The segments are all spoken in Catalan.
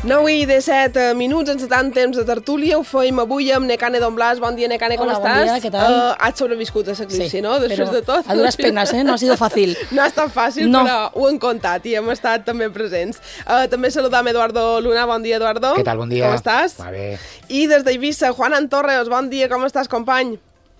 9 i 17 minuts, ens tant temps de tertúlia. Ho feim avui amb Nekane Don Blas. Bon dia, Nekane, com estàs? Bon dia, què tal? Has sobreviscut a l'eclipsi, no? Després de tot. A duras penas, no ha sido fácil. No ha estat fàcil, no. Però ho hem contat i hem estat també presents. També saludam Eduardo Luna. Bon dia, Eduardo. Què tal? Bon dia. Com estàs? Va bé. I des d'Eivissa, Juan Antorres. Bon dia, com estàs, company?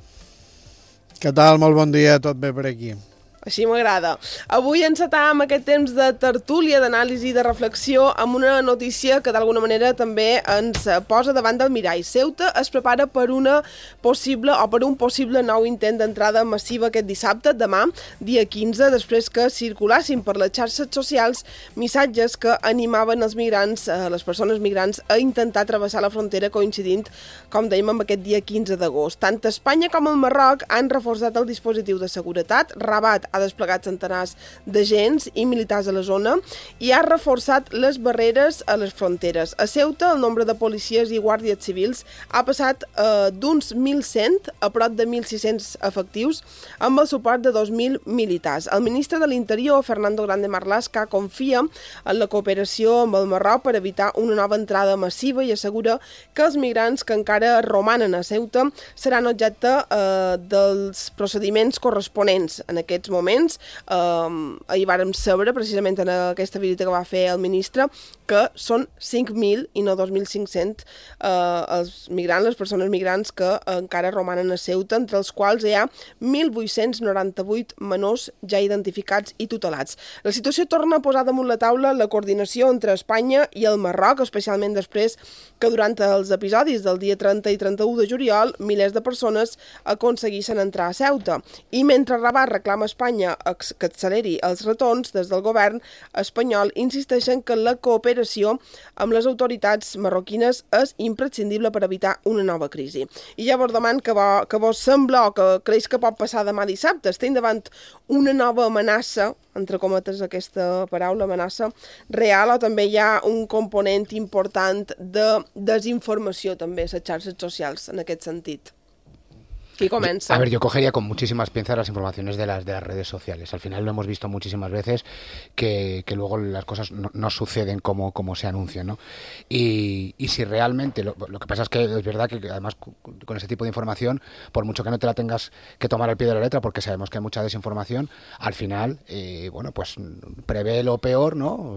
Què tal? Molt bon dia, tot bé per aquí. Així m'agrada. Avui encetam aquest temps de tertúlia, d'anàlisi i de reflexió amb una notícia que d'alguna manera també ens posa davant del mirall. Ceuta es prepara per un possible nou intent d'entrada massiva aquest dissabte, demà, dia 15, després que circulassin per les xarxes socials missatges que animaven els migrants, les persones migrants, a intentar travessar la frontera coincidint, com dèiem, amb aquest dia 15 d'agost. Tant Espanya com el Marroc han reforçat el dispositiu de seguretat. Rabat ha desplegat centenars d'agents i militars a la zona i ha reforçat les barreres a les fronteres. A Ceuta, el nombre de policies i guàrdies civils ha passat d'uns 1.100 a prop de 1.600 efectius, amb el suport de 2.000 militars. El ministre de l'Interior, Fernando Grande Marlaska, confia en la cooperació amb el Marroc per evitar una nova entrada massiva i assegura que els migrants que encara romanen a Ceuta seran objecte dels procediments corresponents en aquests moments. Ahir vàrem saber, precisament en aquesta visita que va fer el ministre, que són 5.000 i no 2.500 els migrants, les persones migrants que encara romanen a Ceuta, entre els quals hi ha 1.898 menors ja identificats i tutelats. La situació torna a posar damunt la taula la coordinació entre Espanya i el Marroc, especialment després que durant els episodis del dia 30 i 31 de juliol milers de persones aconseguissin entrar a Ceuta. I mentre Rabat reclama a Espanya que acceleri els retorns, des del govern espanyol insisteixen que la cooperació amb les autoritats marroquines és imprescindible per evitar una nova crisi. I ja vos deman que vos sembla o que creus que pot passar demà dissabte. Estem davant una nova amenaça, entre cometes aquesta paraula, amenaça real, o també hi ha un component important de desinformació també a les xarxes socials en aquest sentit? ¿Quién comienza? A ver, yo cogería con muchísimas pinzas las informaciones de las redes sociales. Al final lo hemos visto muchísimas veces que luego las cosas no suceden como se anuncian, ¿no? Y si realmente, lo que pasa es que es verdad que además con ese tipo de información, por mucho que no te la tengas que tomar al pie de la letra, porque sabemos que hay mucha desinformación, al final, pues prevé lo peor, ¿no?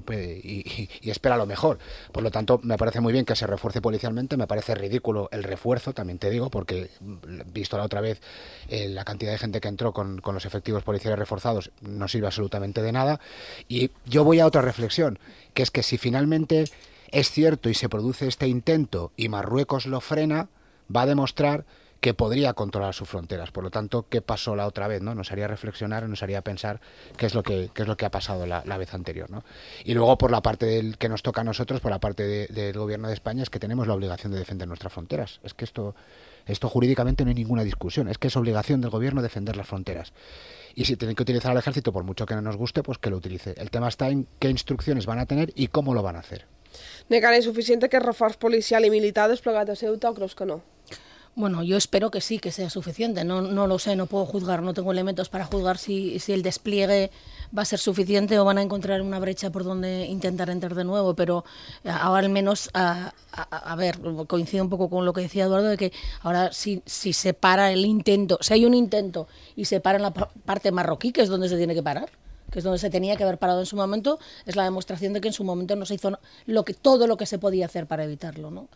Y espera lo mejor. Por lo tanto, me parece muy bien que se refuerce policialmente, me parece ridículo el refuerzo, también te digo, porque visto la otra vez la cantidad de gente que entró con los efectivos policiales reforzados no sirve absolutamente de nada. Y yo voy a otra reflexión, que es que si finalmente es cierto y se produce este intento y Marruecos lo frena, va a demostrar que podría controlar sus fronteras. Por lo tanto, ¿qué pasó la otra vez, ¿no? Nos haría reflexionar, nos haría pensar qué es lo que ha pasado la vez anterior, ¿no? Y luego, por la parte que nos toca a nosotros, por la parte del gobierno de España, es que tenemos la obligación de defender nuestras fronteras. Es que esto jurídicamente no hay ninguna discusión. Es que es obligación del gobierno defender las fronteras. Y si tienen que utilizar al ejército, por mucho que no nos guste, pues que lo utilice. El tema está en qué instrucciones van a tener y cómo lo van a hacer. Nekane, ¿es suficiente que reforç policial y militar desplegat a Ceuta o creus que no? Bueno, yo espero que sí, que sea suficiente. No lo sé, no puedo juzgar, no tengo elementos para juzgar si el despliegue va a ser suficiente o van a encontrar una brecha por donde intentar entrar de nuevo, pero ahora al menos, a ver, coincido un poco con lo que decía Eduardo, de que ahora si se para el intento, si hay un intento y se para en la parte marroquí, que es donde se tiene que parar, que es donde se tenía que haber parado en su momento, es la demostración de que en su momento no se hizo todo lo que se podía hacer para evitarlo, ¿no?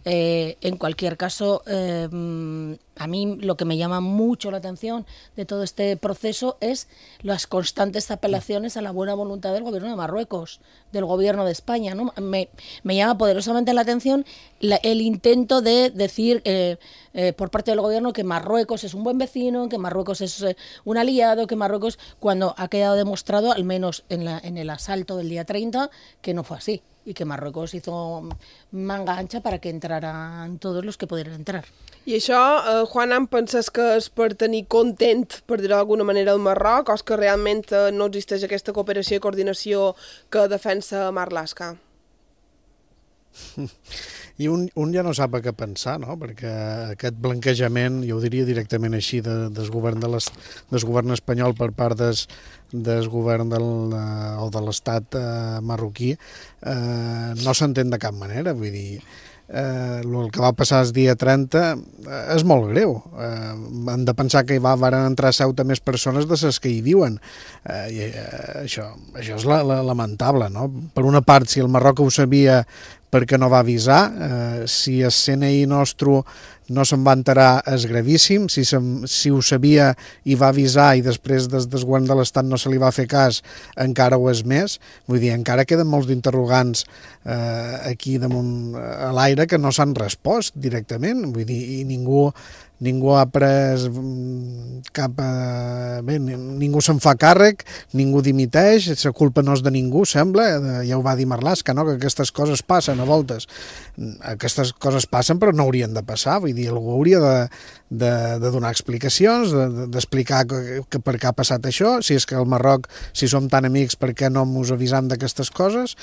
En cualquier caso, a mí lo que me llama mucho la atención de todo este proceso es las constantes apelaciones a la buena voluntad del gobierno de Marruecos, del gobierno de España, ¿no? Me llama poderosamente la atención el intento de decir por parte del gobierno que Marruecos es un buen vecino, que Marruecos es un aliado, que Marruecos, cuando ha quedado demostrado, al menos en el asalto del día 30, que no fue así y que Marruecos hizo manga ancha para que entraran todos los que pudieran entrar. I això, Juan, penses que és per tenir content, per dir-ho d'alguna manera, el Marroc, o és que realment no existeix aquesta cooperació i coordinació que defensa Marlaska? I un ja no sap a què pensar, no? Perquè aquest blanquejament, jo ho diria directament així, del govern espanyol per part del govern de l'estat marroquí, no s'entén de cap manera, vull dir, el que va passar el dia 30 és molt greu. Hem de pensar que van entrar a Ceuta més persones de les que hi viuen. Això és lamentable, no? Per una part, si el Marroc ho sabia perquè no va avisar, si el CNI nostre no se'n va enterar és gravíssim, si ho sabia i va avisar i després des del govern de l'Estat no se li va fer cas, encara ho és més. Vull dir, encara queden molts d'interrogants aquí damunt a l'aire que no s'han respost directament, vull dir, i ningú ha pres cap... Bé, ningú se'n fa càrrec, ningú dimiteix, la culpa no és de ningú, sembla, ja ho va dir Marlaska, no? Que aquestes coses passen a voltes. Aquestes coses passen però no haurien de passar, vull dir, algú hauria de donar explicacions, d'explicar per què ha passat això, si és que al Marroc, si som tan amics, per què no ens avisam d'aquestes coses,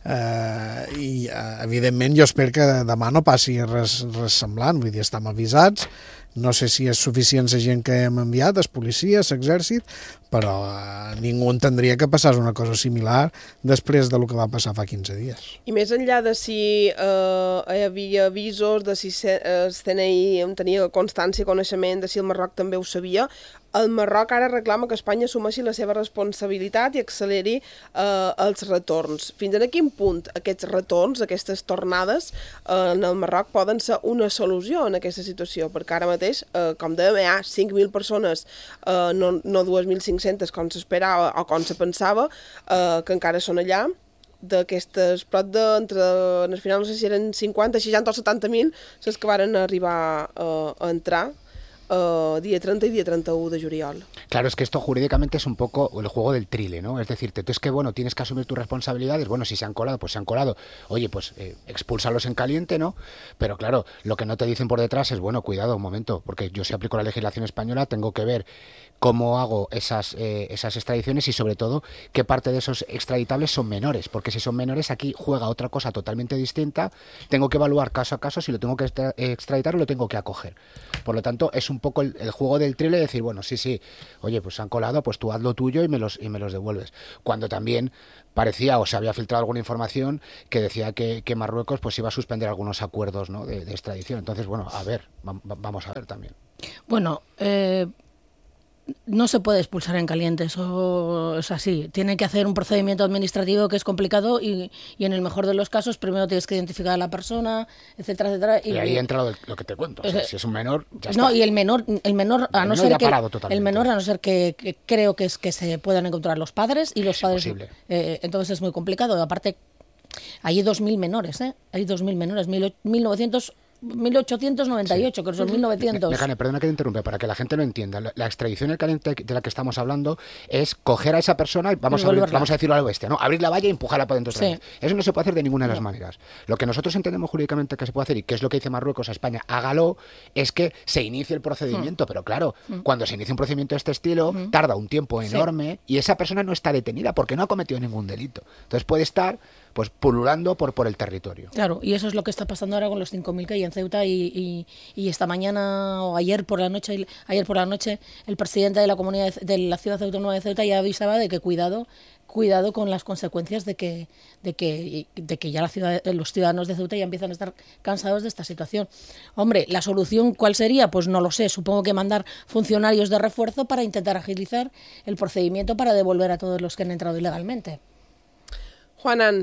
i evidentment jo espero que demà no passi res semblant, vull dir, estem avisats, no sé si és suficient la gent que hem enviat, els policies, l'exèrcit, però ningú entendria que passés una cosa similar després del que va passar fa 15 dies. I més enllà de si hi havia avisos, de si el CNI en tenia constància, coneixement, de si el Marroc també ho sabia, el Marroc ara reclama que Espanya assumeixi la seva responsabilitat i acceleri els retorns. Fins a quin punt aquests retorns, aquestes tornades en el Marroc poden ser una solució en aquesta situació? Perquè ara mateix, com dèiem, hi ha 5.000 persones, no 2.500 com s'esperava o com se pensava, que encara són allà, d'aquestes prop al final no sé si eren 50, 60 o 70.000 les que varen arribar a entrar día 30 y día 31 de juliol. Claro, es que esto jurídicamente es un poco el juego del trile, ¿no? Es decir, tú es que, bueno, tienes que asumir tus responsabilidades, bueno, si se han colado, pues se han colado. Oye, pues expúlsalos en caliente, ¿no? Pero claro, lo que no te dicen por detrás es, bueno, cuidado, un momento, porque yo si aplico la legislación española tengo que ver cómo hago esas extradiciones y sobre todo qué parte de esos extraditables son menores, porque si son menores aquí juega otra cosa totalmente distinta, tengo que evaluar caso a caso si lo tengo que extraditar o lo tengo que acoger. Por lo tanto, es un poco el juego del trile de decir, bueno, sí, oye, pues se han colado, pues tú haz lo tuyo y me los devuelves. Cuando también parecía o se había filtrado alguna información que decía que Marruecos pues iba a suspender algunos acuerdos, ¿no?, de extradición. Entonces, bueno, a ver, vamos a ver también. Bueno, no se puede expulsar en caliente, eso es así. Tiene que hacer un procedimiento administrativo que es complicado y en el mejor de los casos primero tienes que identificar a la persona, etcétera, etcétera. Y ahí entra lo que te cuento. O sea, si es un menor, ya está. No, y el menor a no ser que creo que es que se puedan encontrar los padres y los es padres. Imposible. Entonces es muy complicado. Aparte, hay 2.000 menores, hay 2.000 menores, 1898, que son 1900. Mejane, perdona que te interrumpa, para que la gente lo entienda. La extradición en caliente de la que estamos hablando es coger a esa persona y vamos a decirlo a la bestia, ¿no? Abrir la valla y empujarla para dentro otra vez. Eso no se puede hacer de ninguna de las maneras. Lo que nosotros entendemos jurídicamente que se puede hacer, y que es lo que dice Marruecos a España, hágalo, es que se inicie el procedimiento. Pero claro, cuando se inicia un procedimiento de este estilo, tarda un tiempo enorme y esa persona no está detenida porque no ha cometido ningún delito. Entonces puede estar pues pululando por el territorio. Claro, y eso es lo que está pasando ahora con los 5.000 que hay en Ceuta y esta mañana o ayer por la noche el presidente de la comunidad de la ciudad autónoma de Ceuta ya avisaba de que cuidado con las consecuencias de que ya los ciudadanos de Ceuta ya empiezan a estar cansados de esta situación. Hombre, ¿la solución cuál sería? Pues no lo sé, supongo que mandar funcionarios de refuerzo para intentar agilizar el procedimiento para devolver a todos los que han entrado ilegalmente. Juanan.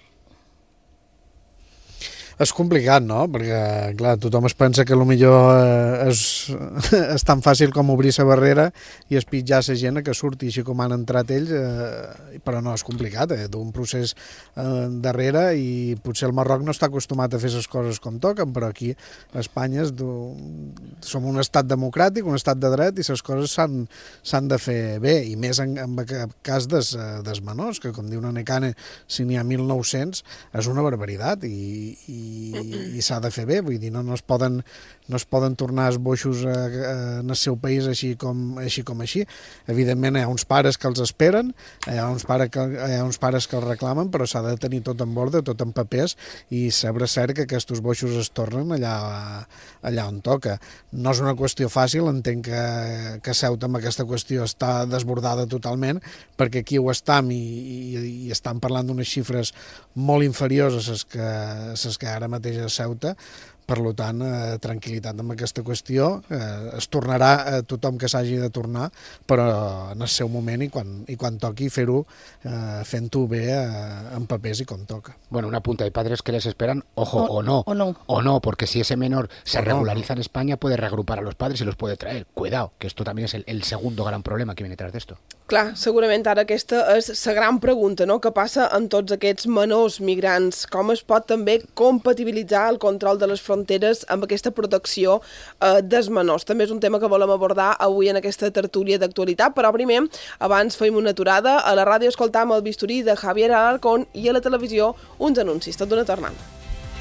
És complicat, no? Perquè, clar, tothom es pensa que potser és tan fàcil com obrir la barrera i espitjar la gent que surti així com han entrat ells, però no, és complicat, d'un procés darrere i potser el Marroc no està acostumat a fer les coses com toquen, però aquí a Espanya som un estat democràtic, un estat de dret i les coses s'han de fer bé, i més en el cas dels menors, que com diu Nanecane, si n'hi ha 1.900 és una barbaritat i s'ha de fer bé, vull dir, no es poden no es poden tornar els boixos en el seu país així com així. Evidentment hi ha uns pares que els esperen, hi ha uns pares que els reclamen, però s'ha de tenir tot en ordre, tot en papers, i saber cert que aquests boixos es tornen allà on toca. No és una qüestió fàcil, entenc que Ceuta amb aquesta qüestió està desbordada totalment, perquè aquí ho estam i estan parlant d'unes xifres molt inferiors a les que ara mateix a Ceuta. Per tant, tranquil·litat amb aquesta qüestió. Es tornarà tothom que s'hagi de tornar, però en el seu moment i quan toqui fer-ho, fent-ho bé en papers i com toca. Bueno, una punta. Hay padres que les esperan, ojo, o no, porque si ese menor se regulariza en España, puede reagrupar a los padres y los puede traer. Cuidado, que esto también es el segundo gran problema que viene tras de esto. Clar, segurament ara aquesta és la gran pregunta, no? Què passa amb tots aquests menors migrants? Com es pot també compatibilitzar el control de les fronteres amb aquesta protecció dels menors? També és un tema que volem abordar avui en aquesta tertúlia d'actualitat, però primer, abans fem una aturada. A la ràdio escoltam el bisturí de Javier Alarcón i a la televisió uns anuncis. Tot d'una tornada.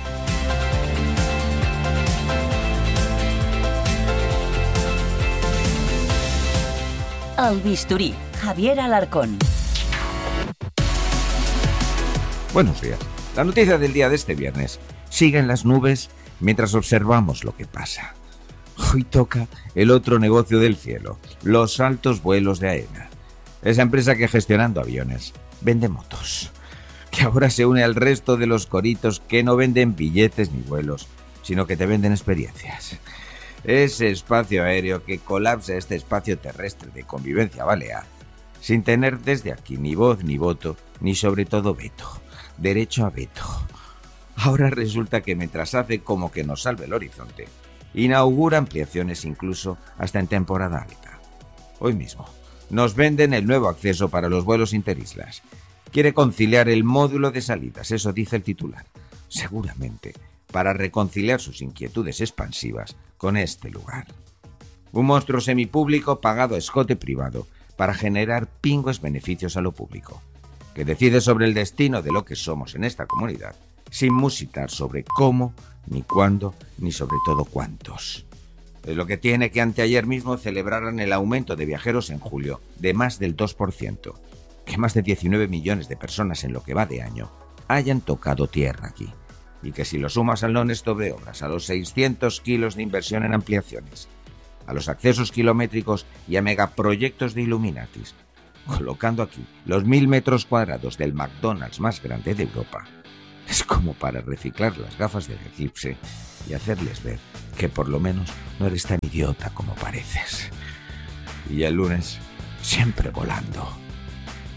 El bisturí, Javier Alarcón. Buenos días. La noticia del día de este viernes. Siguen las nubes mientras observamos lo que pasa. Hoy toca el otro negocio del cielo, los altos vuelos de AENA. Esa empresa que gestionando aviones vende motos, que ahora se une al resto de los coritos que no venden billetes ni vuelos, sino que te venden experiencias. Ese espacio aéreo que colapsa este espacio terrestre de convivencia balear, sin tener desde aquí ni voz ni voto, ni sobre todo veto, derecho a veto. Ahora resulta que mientras hace como que nos salve el horizonte, inaugura ampliaciones incluso hasta en temporada alta. Hoy mismo nos venden el nuevo acceso para los vuelos interislas. Quiere conciliar el módulo de salidas, eso dice el titular. Seguramente para reconciliar sus inquietudes expansivas con este lugar. Un monstruo semipúblico pagado a escote privado para generar pingües beneficios a lo público, que decide sobre el destino de lo que somos en esta comunidad, sin musitar sobre cómo, ni cuándo, ni sobre todo cuántos. Es lo que tiene que anteayer mismo celebraran el aumento de viajeros en julio de más del 2%, que más de 19 millones de personas en lo que va de año hayan tocado tierra aquí. Y que si lo sumas al non-stop de obras, a los 600 kilos de inversión en ampliaciones, a los accesos kilométricos y a megaproyectos de Illuminatis, colocando aquí los 1000 metros cuadrados del McDonald's más grande de Europa, es como para reciclar las gafas del eclipse y hacerles ver que por lo menos no eres tan idiota como pareces. Y el lunes, siempre volando.